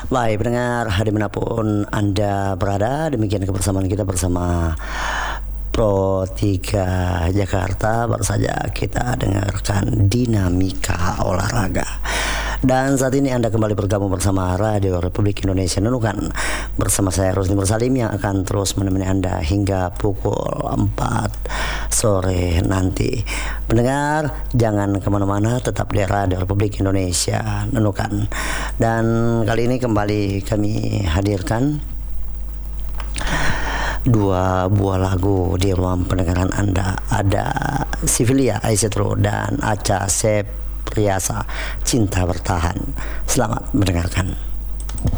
Baik, pendengar dimanapun Anda berada, demikian kebersamaan kita bersama Pro 3 Jakarta. Baru saja kita dengarkan dinamika olahraga. Dan saat ini Anda kembali bergabung bersama Radio Republik Indonesia Nunukan, bersama saya Rusdi Mursalim yang akan terus menemani Anda hingga pukul 4 sore nanti. Pendengar, jangan kemana-mana, tetap di Radio Republik Indonesia Nunukan. Dan kali ini kembali kami hadirkan dua buah lagu di ruang pendengaran Anda. Ada Sivilia Aisyatro dan Acha Septriasa, Cinta Bertahan. Selamat mendengarkan.